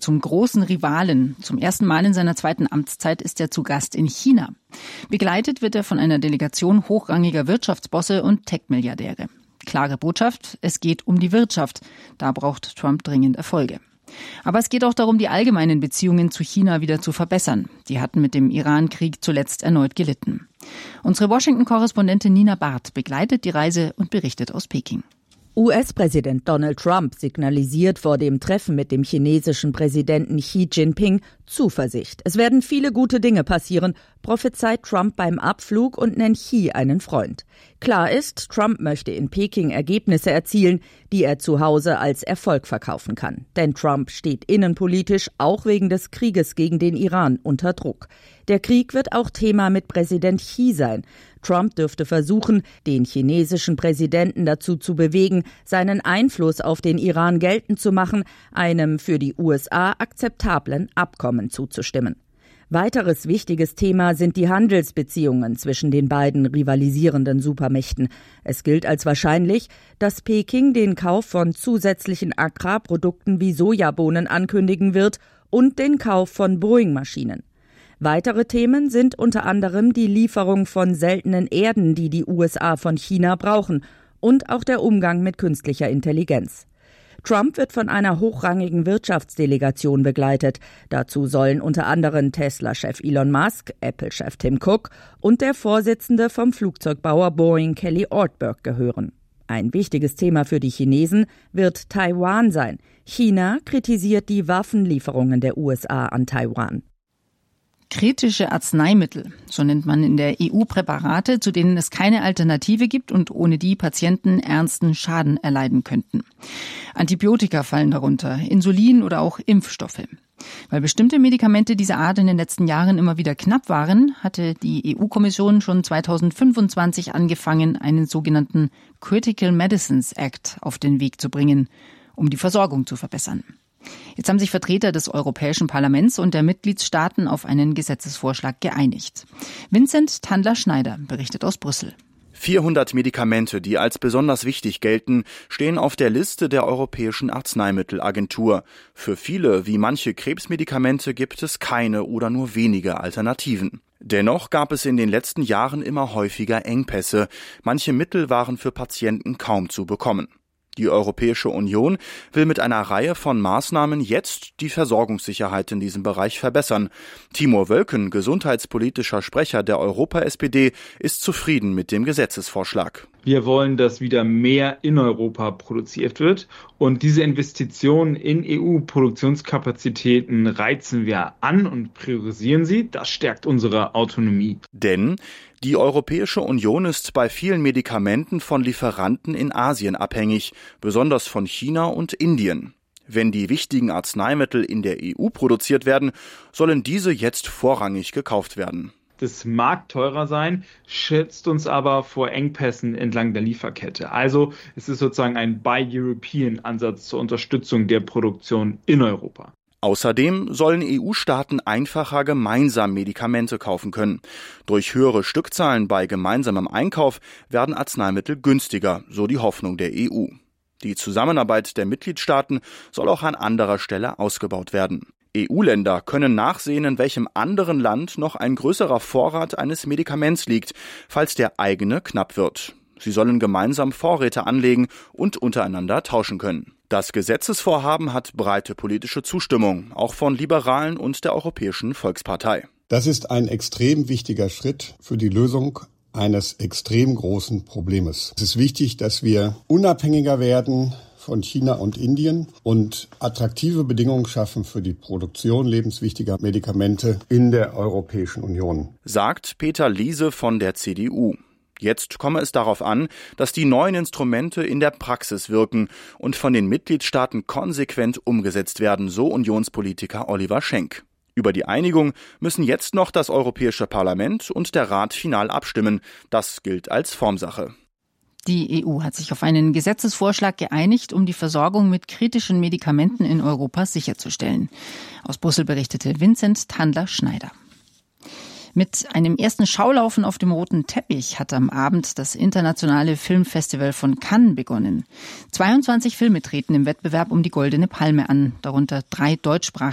zum großen Rivalen. Zum ersten Mal in seiner zweiten Amtszeit ist er zu Gast in China. Begleitet wird er von einer Delegation hochrangiger Wirtschaftsbosse und Tech-Milliardäre. Klare Botschaft, es geht um die Wirtschaft. Da braucht Trump dringend Erfolge. Aber es geht auch darum, die allgemeinen Beziehungen zu China wieder zu verbessern. Die hatten mit dem Iran-Krieg zuletzt erneut gelitten. Unsere Washington-Korrespondentin Nina Barth begleitet die Reise und berichtet aus Peking. US-Präsident Donald Trump signalisiert vor dem Treffen mit dem chinesischen Präsidenten Xi Jinping Zuversicht. Es werden viele gute Dinge passieren, prophezeit Trump beim Abflug und nennt Xi einen Freund. Klar ist, Trump möchte in Peking Ergebnisse erzielen, die er zu Hause als Erfolg verkaufen kann. Denn Trump steht innenpolitisch auch wegen des Krieges gegen den Iran unter Druck. Der Krieg wird auch Thema mit Präsident Xi sein. Trump dürfte versuchen, den chinesischen Präsidenten dazu zu bewegen, seinen Einfluss auf den Iran geltend zu machen, einem für die USA akzeptablen Abkommen zuzustimmen. Weiteres wichtiges Thema sind die Handelsbeziehungen zwischen den beiden rivalisierenden Supermächten. Es gilt als wahrscheinlich, dass Peking den Kauf von zusätzlichen Agrarprodukten wie Sojabohnen ankündigen wird und den Kauf von Boeing-Maschinen. Weitere Themen sind unter anderem die Lieferung von seltenen Erden, die die USA von China brauchen, und auch der Umgang mit künstlicher Intelligenz. Trump wird von einer hochrangigen Wirtschaftsdelegation begleitet. Dazu sollen unter anderem Tesla-Chef Elon Musk, Apple-Chef Tim Cook und der Vorsitzende vom Flugzeugbauer Boeing Kelly Ortberg gehören. Ein wichtiges Thema für die Chinesen wird Taiwan sein. China kritisiert die Waffenlieferungen der USA an Taiwan. Kritische Arzneimittel, so nennt man in der EU Präparate, zu denen es keine Alternative gibt und ohne die Patienten ernsten Schaden erleiden könnten. Antibiotika fallen darunter, Insulin oder auch Impfstoffe. Weil bestimmte Medikamente dieser Art in den letzten Jahren immer wieder knapp waren, hatte die EU-Kommission schon 2025 angefangen, einen sogenannten Critical Medicines Act auf den Weg zu bringen, um die Versorgung zu verbessern. Jetzt haben sich Vertreter des Europäischen Parlaments und der Mitgliedstaaten auf einen Gesetzesvorschlag geeinigt. Vincent Tandler-Schneider berichtet aus Brüssel. 400 Medikamente, die als besonders wichtig gelten, stehen auf der Liste der Europäischen Arzneimittelagentur. Für viele, wie manche Krebsmedikamente, gibt es keine oder nur wenige Alternativen. Dennoch gab es in den letzten Jahren immer häufiger Engpässe. Manche Mittel waren für Patienten kaum zu bekommen. Die Europäische Union will mit einer Reihe von Maßnahmen jetzt die Versorgungssicherheit in diesem Bereich verbessern. Timo Wölken, gesundheitspolitischer Sprecher der Europa-SPD, ist zufrieden mit dem Gesetzesvorschlag. Wir wollen, dass wieder mehr in Europa produziert wird. Und diese Investitionen in EU-Produktionskapazitäten reizen wir an und priorisieren sie. Das stärkt unsere Autonomie. Denn die Europäische Union ist bei vielen Medikamenten von Lieferanten in Asien abhängig, besonders von China und Indien. Wenn die wichtigen Arzneimittel in der EU produziert werden, sollen diese jetzt vorrangig gekauft werden. Das mag teurer sein, schützt uns aber vor Engpässen entlang der Lieferkette. Also es ist sozusagen ein Buy European Ansatz zur Unterstützung der Produktion in Europa. Außerdem sollen EU-Staaten einfacher gemeinsam Medikamente kaufen können. Durch höhere Stückzahlen bei gemeinsamem Einkauf werden Arzneimittel günstiger, so die Hoffnung der EU. Die Zusammenarbeit der Mitgliedstaaten soll auch an anderer Stelle ausgebaut werden. EU-Länder können nachsehen, in welchem anderen Land noch ein größerer Vorrat eines Medikaments liegt, falls der eigene knapp wird. Sie sollen gemeinsam Vorräte anlegen und untereinander tauschen können. Das Gesetzesvorhaben hat breite politische Zustimmung, auch von Liberalen und der Europäischen Volkspartei. Das ist ein extrem wichtiger Schritt für die Lösung eines extrem großen Problems. Es ist wichtig, dass wir unabhängiger werden von China und Indien und attraktive Bedingungen schaffen für die Produktion lebenswichtiger Medikamente in der Europäischen Union, sagt Peter Liese von der CDU. Jetzt komme es darauf an, dass die neuen Instrumente in der Praxis wirken und von den Mitgliedstaaten konsequent umgesetzt werden, so Unionspolitiker Oliver Schenk. Über die Einigung müssen jetzt noch das Europäische Parlament und der Rat final abstimmen. Das gilt als Formsache. Die EU hat sich auf einen Gesetzesvorschlag geeinigt, um die Versorgung mit kritischen Medikamenten in Europa sicherzustellen. Aus Brüssel berichtete Vincent Tandler-Schneider. Mit einem ersten Schaulaufen auf dem roten Teppich hat am Abend das internationale Filmfestival von Cannes begonnen. 22 Filme treten im Wettbewerb um die Goldene Palme an, darunter 3 deutschsprachige